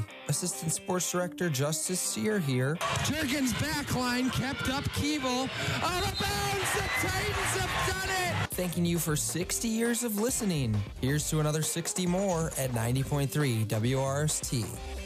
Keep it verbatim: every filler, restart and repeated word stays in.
Assistant Sports Director Justice Sear here. Jurgens backline kept up Keeble. Out of bounds, the Titans have done it! Thanking you for sixty years of listening. Here's to another sixty more at ninety point three W R S T.